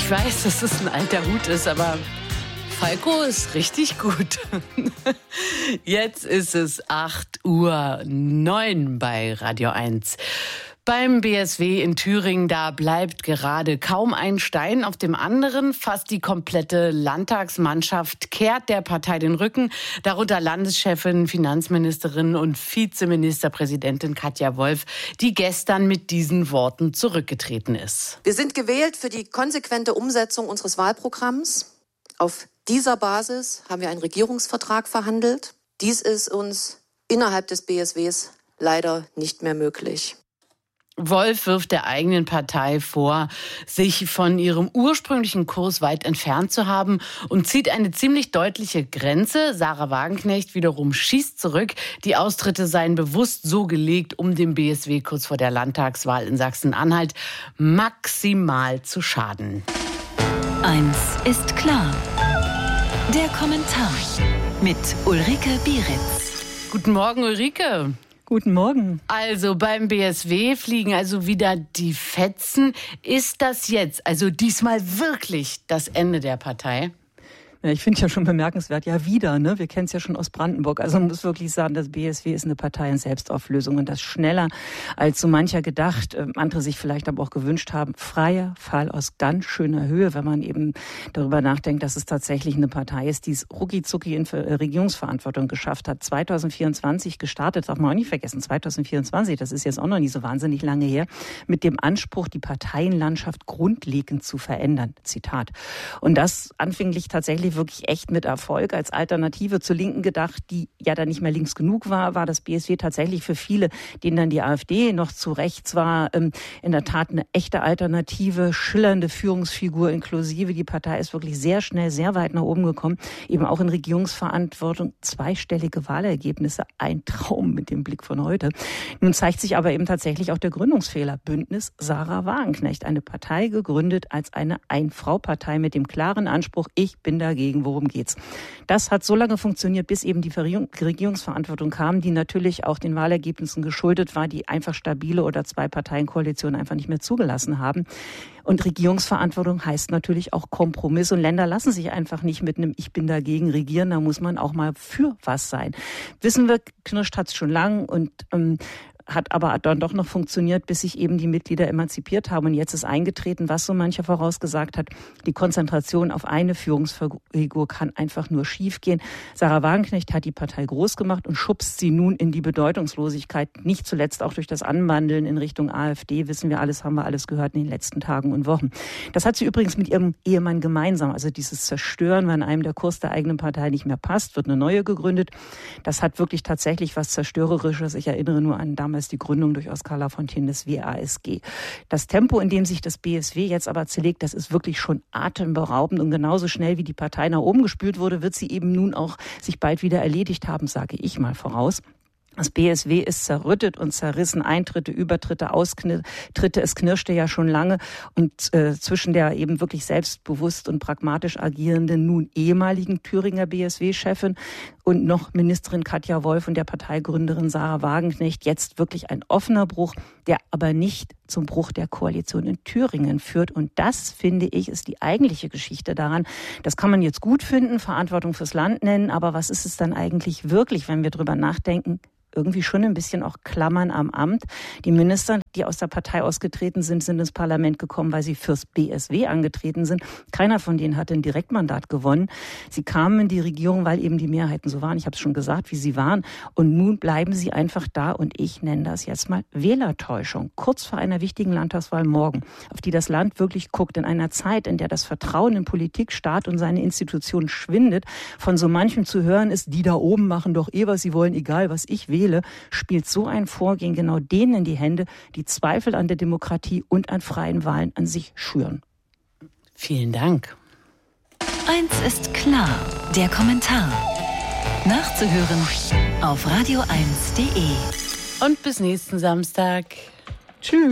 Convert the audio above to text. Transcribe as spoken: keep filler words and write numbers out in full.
Ich weiß, dass es ein alter Hut ist, aber Falco ist richtig gut. Jetzt ist es acht Uhr neun bei Radio eins. Beim B S W in Thüringen, da bleibt gerade kaum ein Stein auf dem anderen. Fast die komplette Landtagsmannschaft kehrt der Partei den Rücken. Darunter Landeschefin, Finanzministerin und Vizeministerpräsidentin Katja Wolf, die gestern mit diesen Worten zurückgetreten ist. Wir sind gewählt für die konsequente Umsetzung unseres Wahlprogramms. Auf dieser Basis haben wir einen Regierungsvertrag verhandelt. Dies ist uns innerhalb des B S Ws leider nicht mehr möglich. Wolf wirft der eigenen Partei vor, sich von ihrem ursprünglichen Kurs weit entfernt zu haben und zieht eine ziemlich deutliche Grenze. Sarah Wagenknecht wiederum schießt zurück. Die Austritte seien bewusst so gelegt, um dem B S W kurz vor der Landtagswahl in Sachsen-Anhalt maximal zu schaden. Eins ist klar. Der Kommentar mit Ulrike Bieritz. Guten Morgen, Ulrike. Guten Morgen. Also beim B S W fliegen also wieder die Fetzen. Ist das jetzt, also diesmal wirklich das Ende der Partei? Ja, ich finde es ja schon bemerkenswert, ja wieder, ne? Wir kennen es ja schon aus Brandenburg. Also man muss wirklich sagen, das B S W ist eine Partei in Selbstauflösung und das schneller als so mancher gedacht, äh, andere sich vielleicht aber auch gewünscht haben. Freier Fall aus ganz schöner Höhe, wenn man eben darüber nachdenkt, dass es tatsächlich eine Partei ist, die es rucki-zucki in Regierungsverantwortung geschafft hat. zwanzig vierundzwanzig gestartet, darf man auch nicht vergessen, zwanzig vierundzwanzig, das ist jetzt auch noch nicht so wahnsinnig lange her, mit dem Anspruch, die Parteienlandschaft grundlegend zu verändern. Zitat. Und das anfänglich tatsächlich wirklich echt mit Erfolg. Als Alternative zur Linken gedacht, die ja dann nicht mehr links genug war, war das B S W tatsächlich für viele, denen dann die AfD noch zu rechts war, in der Tat eine echte Alternative, schillernde Führungsfigur inklusive. Die Partei ist wirklich sehr schnell, sehr weit nach oben gekommen, eben auch in Regierungsverantwortung. Zweistellige Wahlergebnisse, ein Traum mit dem Blick von heute. Nun zeigt sich aber eben tatsächlich auch der Gründungsfehler. Bündnis Sarah Wagenknecht, eine Partei gegründet als eine Ein-Frau-Partei mit dem klaren Anspruch, ich bin dagegen. Worum geht's? Das hat so lange funktioniert, bis eben die Regierungsverantwortung kam, die natürlich auch den Wahlergebnissen geschuldet war, die einfach stabile oder Zwei-Parteien-Koalitionen einfach nicht mehr zugelassen haben. Und Regierungsverantwortung heißt natürlich auch Kompromiss. Und Länder lassen sich einfach nicht mit einem Ich bin dagegen regieren. Da muss man auch mal für was sein. Wissen wir, knirscht hat's schon lang und ähm, hat aber dann doch noch funktioniert, bis sich eben die Mitglieder emanzipiert haben. Und jetzt ist eingetreten, was so mancher vorausgesagt hat, die Konzentration auf eine Führungsfigur kann einfach nur schiefgehen. Sarah Wagenknecht hat die Partei groß gemacht und schubst sie nun in die Bedeutungslosigkeit. Nicht zuletzt auch durch das Anwandeln in Richtung AfD, wissen wir alles, haben wir alles gehört in den letzten Tagen und Wochen. Das hat sie übrigens mit ihrem Ehemann gemeinsam. Also dieses Zerstören, wenn einem der Kurs der eigenen Partei nicht mehr passt, wird eine neue gegründet. Das hat wirklich tatsächlich was Zerstörerisches. Ich erinnere nur an damals die Gründung durch Oskar Lafontaine des W A S G. Das Tempo, in dem sich das B S W jetzt aber zerlegt, das ist wirklich schon atemberaubend und genauso schnell wie die Partei nach oben gespült wurde, wird sie eben nun auch sich bald wieder erledigt haben, sage ich mal voraus. Das B S W ist zerrüttet und zerrissen. Eintritte, Übertritte, Austritte. Es knirschte ja schon lange. Und äh, zwischen der eben wirklich selbstbewusst und pragmatisch agierenden, nun ehemaligen Thüringer B S W-Chefin und noch Ministerin Katja Wolf und der Parteigründerin Sarah Wagenknecht jetzt wirklich ein offener Bruch, der aber nicht zum Bruch der Koalition in Thüringen führt. Und das, finde ich, ist die eigentliche Geschichte daran. Das kann man jetzt gut finden, Verantwortung fürs Land nennen. Aber was ist es dann eigentlich wirklich, wenn wir drüber nachdenken? Irgendwie schon ein bisschen auch Klammern am Amt. Die Minister, die aus der Partei ausgetreten sind, sind ins Parlament gekommen, weil sie fürs B S W angetreten sind. Keiner von denen hatte ein Direktmandat gewonnen. Sie kamen in die Regierung, weil eben die Mehrheiten so waren. Ich habe es schon gesagt, wie sie waren. Und nun bleiben sie einfach da. Und ich nenne das jetzt mal Wählertäuschung. Kurz vor einer wichtigen Landtagswahl morgen, auf die das Land wirklich guckt. In einer Zeit, in der das Vertrauen in Politik, Staat und seine Institutionen schwindet, von so manchem zu hören ist, die da oben machen doch eh, was sie wollen, egal was ich wähle. Spielt so ein Vorgehen genau denen in die Hände, die Zweifel an der Demokratie und an freien Wahlen an sich schüren. Vielen Dank. Eins ist klar, der Kommentar. Nachzuhören auf radio eins punkt de. Und bis nächsten Samstag. Tschüss.